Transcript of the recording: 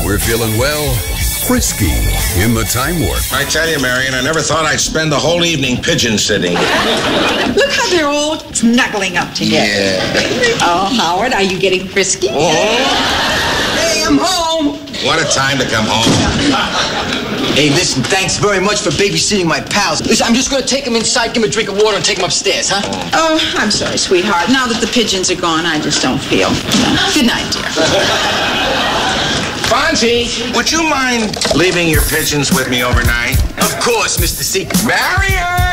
we're feeling, well, frisky in the Time Warp. I tell you, Marion, I never thought I'd spend the whole evening pigeon sitting. Look how they're all snuggling up together. Yeah. Oh, Howard, are you getting frisky? Oh. Hey, I'm home. What a time to come home. Hey, listen, thanks very much for babysitting my pals. Listen, I'm just gonna take them inside, give them a drink of water, and take them upstairs, huh? Oh, I'm sorry, sweetheart. Now that the pigeons are gone, I just don't feel. Good night, dear. Fonzie, would you mind leaving your pigeons with me overnight? Of course, Mr. C. Marion!